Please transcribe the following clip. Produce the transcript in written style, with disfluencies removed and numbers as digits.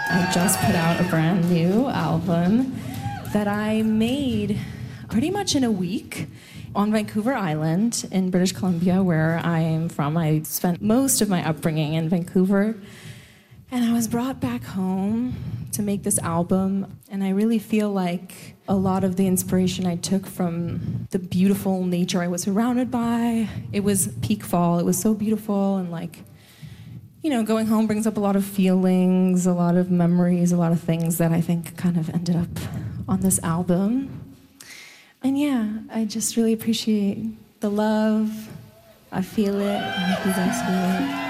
I just put out a brand new album that I made pretty much in a week on Vancouver Island in British Columbia, where I am from. I spent most of my upbringing in Vancouver. And I was brought back home to make this album, and I really feel like a lot of the inspiration I took from the beautiful nature I was surrounded by. It was peak fall, it was so beautiful, and going home brings up a lot of feelings, a lot of memories, a lot of things that I think kind of ended up on this album. And yeah, I just really appreciate the love. I feel it, I hope you guys feel it.